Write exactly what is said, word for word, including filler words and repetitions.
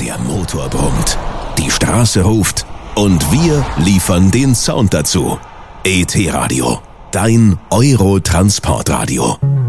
Der Motor brummt, die Straße ruft und wir liefern den Sound dazu. E T Radio, dein Euro-Transportradio.